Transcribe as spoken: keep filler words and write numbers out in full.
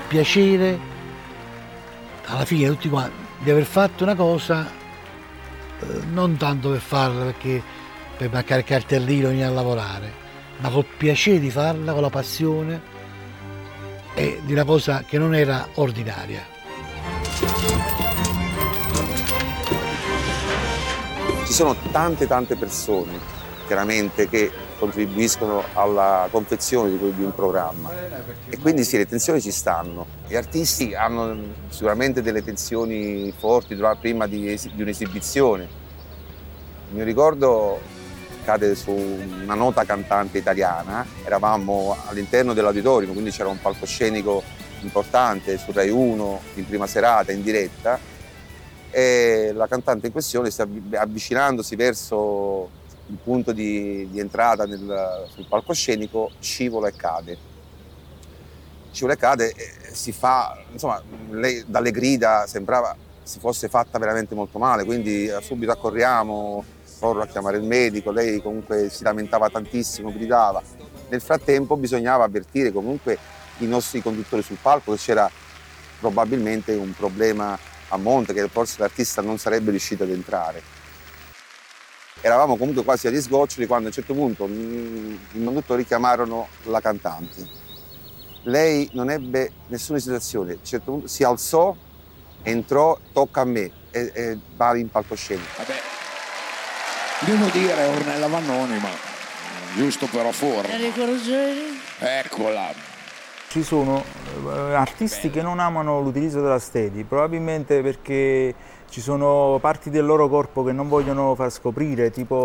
piacere, alla fine tutti quanti, di aver fatto una cosa eh, non tanto per farla perché per marcare il cartellino e venire a lavorare, ma col piacere di farla, con la passione e di una cosa che non era ordinaria. Ci sono tante tante persone chiaramente che contribuiscono alla confezione di, di un programma e quindi sì, le tensioni ci stanno. Gli artisti hanno sicuramente delle tensioni forti prima di, di un'esibizione. Il mio ricordo cade su una nota cantante italiana, eravamo all'interno dell'auditorium, quindi c'era un palcoscenico importante su Rai uno in prima serata in diretta e la cantante in questione sta avvicinandosi verso il punto di, di entrata nel, sul palcoscenico, scivola e cade. Scivola e cade e si fa, insomma, lei dalle grida sembrava si fosse fatta veramente molto male, quindi subito accorriamo, corro a chiamare il medico, lei comunque si lamentava tantissimo, gridava. Nel frattempo bisognava avvertire comunque i nostri conduttori sul palco che c'era probabilmente un problema a monte, che forse l'artista non sarebbe riuscito ad entrare. Eravamo comunque quasi agli sgoccioli quando a un certo punto i conduttori chiamarono la cantante. Lei non ebbe nessuna esitazione, a un certo punto si alzò, entrò, tocca a me e, e va in palcoscenico. Vabbè, devo dire Ornella Vannoni, ma giusto però fuori. Enrico Ruggeri? Eccola. Ci sono eh, artisti che non amano l'utilizzo della steady, probabilmente perché ci sono parti del loro corpo che non vogliono far scoprire, tipo